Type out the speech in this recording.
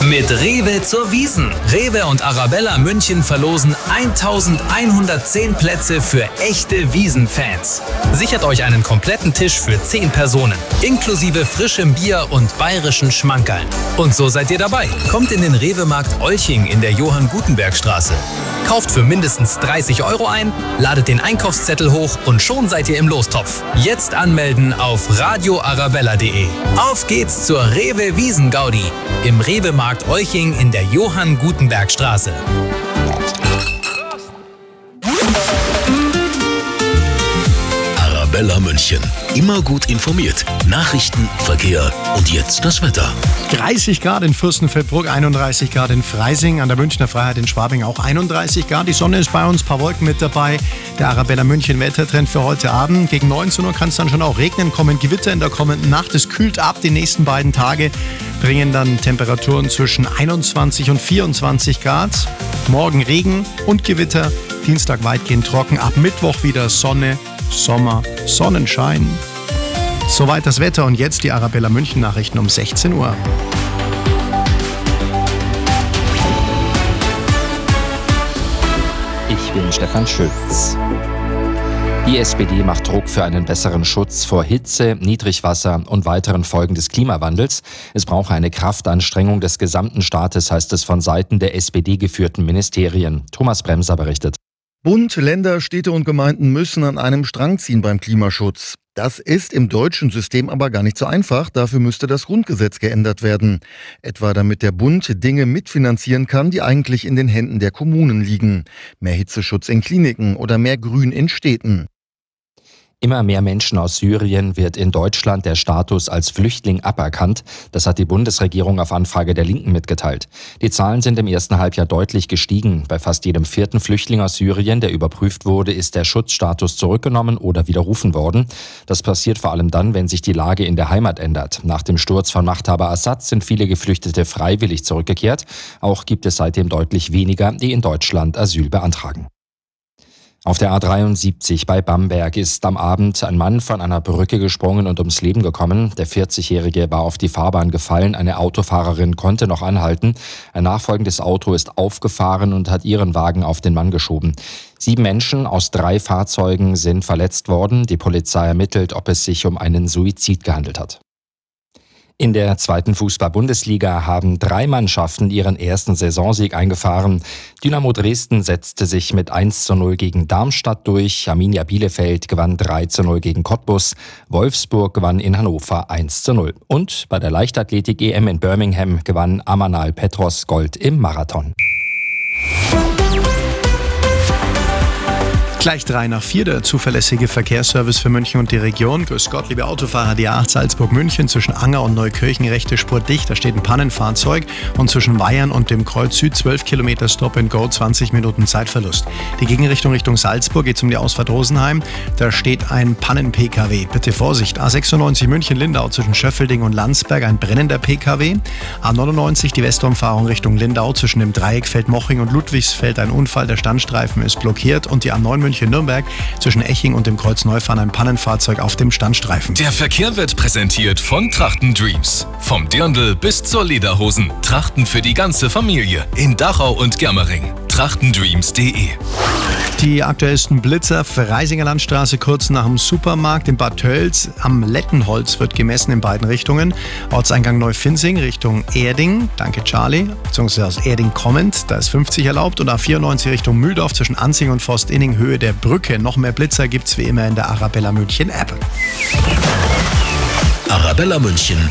Mit Rewe zur Wiesn. Rewe und Arabella München verlosen 1110 Plätze für echte Wiesn-Fans. Sichert euch einen kompletten Tisch für 10 Personen, inklusive frischem Bier und bayerischen Schmankerln. Und so seid ihr dabei. Kommt in den Rewe-Markt Olching in der Johann-Gutenberg-Straße. Kauft für mindestens 30 € ein, ladet den Einkaufszettel hoch und schon seid ihr im Lostopf. Jetzt anmelden auf radioarabella.de. Auf geht's zur Rewe Wiesn-Gaudi im Rewe-Markt Olching in der Johann-Gutenberg-Straße. Arabella München. Immer gut informiert. Nachrichten, Verkehr und jetzt das Wetter. 30 Grad in Fürstenfeldbruck, 31 Grad in Freising, an der Münchner Freiheit in Schwabing auch 31 Grad. Die Sonne ist bei uns, ein paar Wolken mit dabei. Der Arabella München Wettertrend für heute Abend. Gegen 19 Uhr kann es dann schon auch regnen, kommen Gewitter in der kommenden Nacht. Es kühlt ab, die nächsten beiden Tage bringen dann Temperaturen zwischen 21 und 24 Grad. Morgen Regen und Gewitter, Dienstag weitgehend trocken, ab Mittwoch wieder Sonne, Sommer, Sonnenschein. Soweit das Wetter und jetzt die Arabella München Nachrichten um 16 Uhr. Ich bin Stefan Schütz. Die SPD macht Druck für einen besseren Schutz vor Hitze, Niedrigwasser und weiteren Folgen des Klimawandels. Es brauche eine Kraftanstrengung des gesamten Staates, heißt es von Seiten der SPD-geführten Ministerien. Thomas Bremser berichtet. Bund, Länder, Städte und Gemeinden müssen an einem Strang ziehen beim Klimaschutz. Das ist im deutschen System aber gar nicht so einfach. Dafür müsste das Grundgesetz geändert werden. Etwa damit der Bund Dinge mitfinanzieren kann, die eigentlich in den Händen der Kommunen liegen. Mehr Hitzeschutz in Kliniken oder mehr Grün in Städten. Immer mehr Menschen aus Syrien wird in Deutschland der Status als Flüchtling aberkannt. Das hat die Bundesregierung auf Anfrage der Linken mitgeteilt. Die Zahlen sind im ersten Halbjahr deutlich gestiegen. Bei fast jedem 4. Flüchtling aus Syrien, der überprüft wurde, ist der Schutzstatus zurückgenommen oder widerrufen worden. Das passiert vor allem dann, wenn sich die Lage in der Heimat ändert. Nach dem Sturz von Machthaber Assad sind viele Geflüchtete freiwillig zurückgekehrt. Auch gibt es seitdem deutlich weniger, die in Deutschland Asyl beantragen. Auf der A73 bei Bamberg ist am Abend ein Mann von einer Brücke gesprungen und ums Leben gekommen. Der 40-Jährige war auf die Fahrbahn gefallen. Eine Autofahrerin konnte noch anhalten. Ein nachfolgendes Auto ist aufgefahren und hat ihren Wagen auf den Mann geschoben. 7 Menschen aus 3 Fahrzeugen sind verletzt worden. Die Polizei ermittelt, ob es sich um einen Suizid gehandelt hat. In der 2. Fußball-Bundesliga haben 3 Mannschaften ihren ersten Saisonsieg eingefahren. Dynamo Dresden setzte sich mit 1:0 gegen Darmstadt durch. Arminia Bielefeld gewann 3:0 gegen Cottbus. Wolfsburg gewann in Hannover 1:0. Und bei der Leichtathletik-EM in Birmingham gewann Amanal Petros Gold im Marathon. Gleich 3 nach 4, der zuverlässige Verkehrsservice für München und die Region. Grüß Gott, liebe Autofahrer, die A8 Salzburg-München zwischen Anger und Neukirchen, rechte Spur dicht, da steht ein Pannenfahrzeug. Und zwischen Weyern und dem Kreuz Süd 12 Kilometer Stop and Go, 20 Minuten Zeitverlust. Die Gegenrichtung Richtung Salzburg geht um die Ausfahrt Rosenheim. Da steht ein Pannen-PKW. Bitte Vorsicht, A96 München-Lindau zwischen Schöffelding und Landsberg, ein brennender PKW. A99 die Westumfahrung Richtung Lindau zwischen dem Dreieck Moching und Ludwigsfeld, ein Unfall, der Standstreifen ist blockiert. Und die A9 München-Nürnberg zwischen Eching und dem Kreuz Neufahren ein Pannenfahrzeug auf dem Standstreifen. Der Verkehr wird präsentiert von Trachten Dreams. Vom Dirndl bis zur Lederhosen. Trachten für die ganze Familie. In Dachau und Germering. trachtendreams.de. Die aktuellsten Blitzer, Freisinger Landstraße kurz nach dem Supermarkt in Bad Tölz. Am Lettenholz wird gemessen in beiden Richtungen. Ortseingang Neufinzing Richtung Erding, danke Charlie, beziehungsweise aus Erding kommend, da ist 50 erlaubt. Und A94 Richtung Mühldorf zwischen Anzing und Forstinning, Höhe der Brücke. Noch mehr Blitzer gibt's wie immer in der Arabella München App. Arabella München